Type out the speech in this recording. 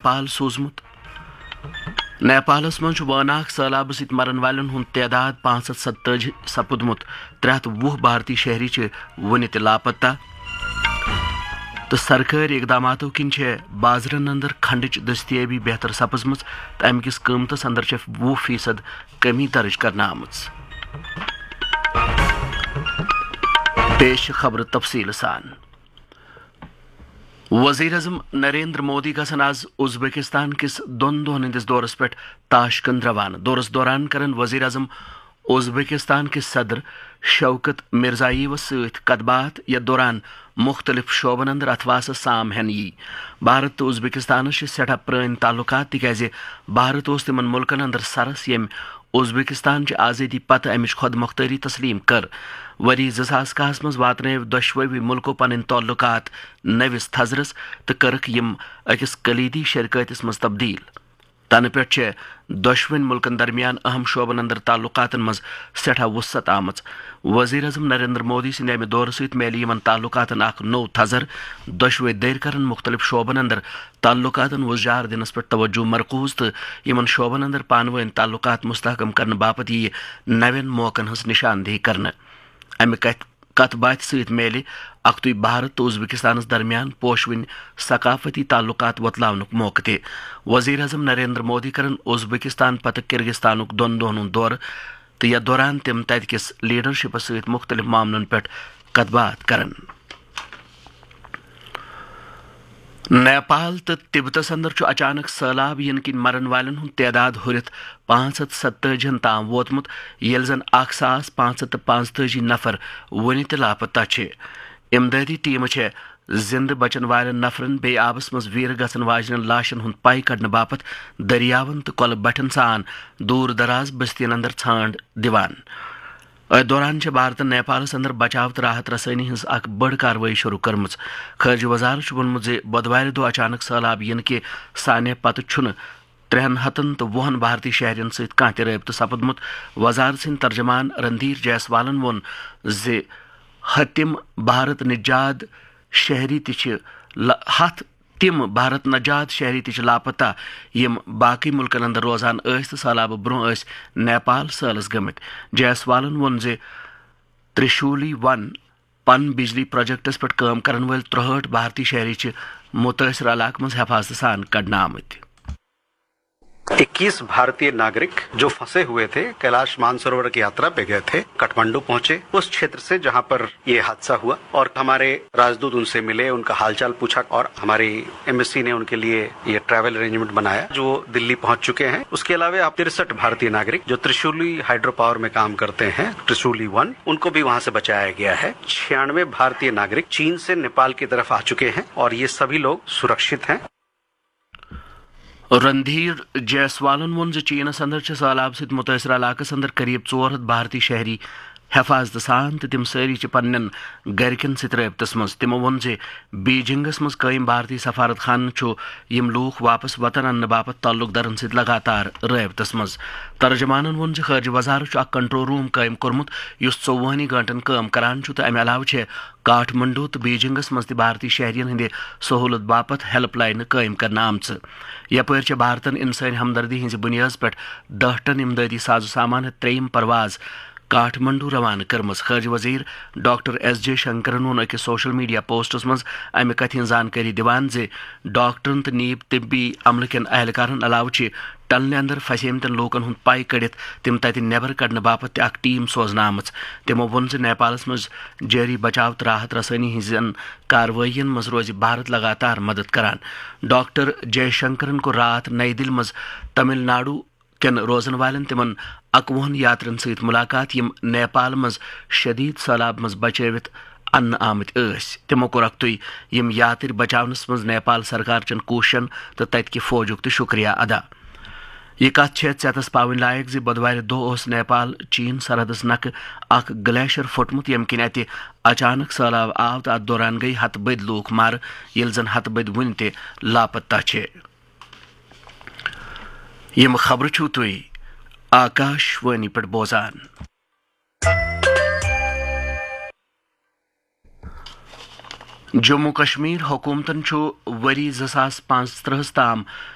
نیپال سوزمت نیپالس من واناک سہلاب ست مرن والن ہند تعداد 547 سپدمت 320 بھارتی شہری ون تہ لاپتہ تو سرکاری اقداماتوں کن بازرن اندر کھنڈچ دستیابی بہتر سپزمت تو امہ کس قیمتس اندر 20% کمی درج کرنا آمت. پیش خبر تفصیل سان. وزیر اعظم نریندر مودی گژھن آز ازبکستان کس دون دہن ہندس دورس پہ تاشکند روانہ. دورس دوران کرن وزیر اعظم ازبکستان کے صدر شوکت مرزائیوس ست کت بات یتھ دوران مختلف شعبن اندر اتھواس سام ہین یی. بھارت تو ازبکستان سٹھا پران تعلقات تکیاز بھارت اس تمن ملکن اندر سرس یم ازبکستان چہ آزادی پتہ امچ خود مختاری تسلیم کر. وری 2010 مز واتنو دشوی ملکو پن تعلقات نوس تھزرس تو کرک یم اکس کلیدی شرکتس مز تبدیل. تنہ پہ دشوین ملکن درمیان اہم شعبن اندر تعلقاتن مز سٹھا وسعت آمت. وزیر اعظم نریندر مودی سند امہ دور ست میلی یمن تعلقاتن اخ نو تھزر. دشوے دیر کرن مختلف شعبن اندر تعلقاتن وزار دنس پہ توجہ مرکوز تو یمن شعبن اندر پانوین تعلقات مستحکم کرنے باپت یہ نوین موقعن ہز نشاندہی کرنے. امہ کت بات ست میلے اختوی بھارت تو ازبکستانس درمیان پوشون ثقافتی تعلقات وتلاونک موقع تہ. وزیر اعظم نریندر مودی کرن ازبکستان پتہ کرگستانک دون دہن دور تو یتھ دوران تم تت کس لیڈرشپس ست مختلف معاملن پہ کت بات کرن. نیپال تو تبتس اندر اچانک سہلاب ین کن مرن والن ہند تعداد ہرت 547 تام ووتمت یل زن 1545 نفر ون تہ لاپتہ چھ. امدادی ٹیم زندہ بچن والن نفرن بی آبس مز ویر گھن واجن لاشن ہند پائی کڑنے باپت دریاون تو کل بٹھن سان دور دراز بستین اندر ژھانڈ دیوان. ات دوران بھارتن نیپالس اندر بچاؤ تو راحت رسانی ہز اخ بڑ کاروٲیی شروع کرمژ. خارجہ وزارت وونمت ز بدوارِ دۄہ اچانک سہلاب ین کہ سانحہ پتہ چھُنہٕ 320 بھارتی شہرین ست کانٛہہ تہِ رٲبطہٕ سپدمت. وزارت سٕنٛدۍ ترجمان رندھیر جیسوالن ووٚن ز ہتم بھارت نجات شہری تہ لاپتہ یم باقی ملکن اندر روزان تو سہلاب برو نیپال سٲلس گمت. جیسوالن ووٚن ز ترشولی 1 پن بجلی پروجیکٹس پہ کٲم کرن ول 63 بھارتی شہری متاثرہ علاقہ مز حفاظت سان کڑنے آمت. 21 بھارतीय नागरिक जो फंसे हुए थे कैलाश मानसरोवर की यात्रा पे गए थे, काठमांडू पहुंचे उस क्षेत्र से जहां पर ये हादसा हुआ और हमारे राजदूत उनसे मिले, उनका हालचाल पूछा और हमारी एम्बेसी ने उनके लिए ये ट्रैवल अरेंजमेंट बनाया जो दिल्ली पहुंच चुके हैं. उसके अलावा आप 63 भारतीय नागरिक जो त्रिशूली हाइड्रो पावर में काम करते हैं, त्रिशूली 1, उनको भी वहां से बचाया गया है. 96 भारतीय नागरिक चीन से नेपाल की तरफ आ चुके हैं और ये सभी लोग सुरक्षित हैं. رندھیر جیسوالن وون ز چینس اندر سہلاب ست متاثرہ علاقہ اندر قریب 400 بھارتی شہری حفاظت سان تو تم ساری پنن گرکن ست رابطس مز. تمو وون ز بیجنگس مز قائم بھارتی سفارت خان یم لوک واپس وطن ان باپت تعلق درن ست لگاتار رابطس مز. ترجمانن وون ز خارجہ وزارت اخ کنٹرول روم قائم کورمت یس 24 گھنٹن کام کران تو امہ علاوہ کاٹھمنڈو تو بیجنگس مز بھارتی شہرین ہند سہولت باپت ہیلپ لائن قائم کرنے آمژ. یپر بھارتن انسانی ہمدردی ہز بنیاد پہ 10 ٹن امدادی ساز و سامان 3 پرواز کاٹھمنڈو روانہ کرمز. خارجہ وزیر ڈاکٹر ایس جے شنکرن وون اکس سوشل میڈیا پوسٹس مز امہ کتھ ہن زانکاری دیوان ز ڈاکٹرن تو نیب طبی عملہ کن اہلکارن علاوہ ٹنلہ اندر پھسیمتن لوکن ہند پائی کڑت تم تتہ نیبر کڑنے باپت تہ اخ ٹیم سوزنہ آمژ. تمو وون ز نیپالس مز جاری بچاؤ تو راحت رسانی ہزن کاروائین مز روز بھارت لگاتار مدد کران. ڈاکٹر جے شنکرن کو رات نئی دل مز تمل ناڈو کن روزن والن تمن 51 یاترن ست ملاقات یم نیپال مز شدید سہلاب مز بچوت ان آمت اس. تمو کور اختوی یم یاتر بچاونس مز نیپال سرکار چن کوشن تو تت کہ فوجک تہ شکریہ ادا. یہ کت ژیتس پاون لائق ز بدوارِ دۄہ اوس نیپال چین سرحدس نکھٕ اخ گلیشر پھٹمت یم کن اتہ اچانک سہلاب آو تو ات دوران گئی ہتھ بد لوک مر یل زن ہتھ بد ون تہ لاپتہ چھ. یم خبر چھو تھی آکاش وانی پہ بوزان. جموں کشمیر حکومتن وری 2035 تام